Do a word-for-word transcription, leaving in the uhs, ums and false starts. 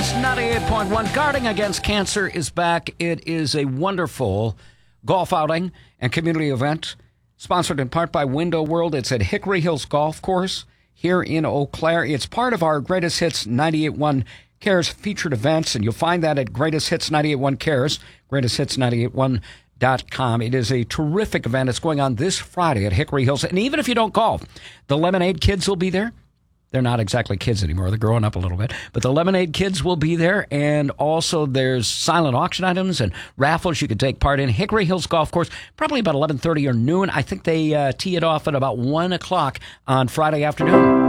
Kiss ninety-eight point one. Guarding Against Cancer is back. It is a wonderful golf outing and community event sponsored in part by Window World. It's at Hickory Hills Golf Course here in Eau Claire. It's part of our Greatest Hits ninety-eight point one Cares featured events, and you'll find that at Greatest Hits ninety-eight point one Cares, greatest hits ninety-eight point one dot com. It is a terrific event. It's going on this Friday at Hickory Hills. And even if you don't golf, the Lemonade kids will be there. They're not exactly kids anymore. They're growing up a little bit. But the Lemonade kids will be there. And also there's silent auction items and raffles you can take part in. Hickory Hills Golf Course, probably about eleven thirty or noon. I think they uh, tee it off at about one o'clock on Friday afternoon.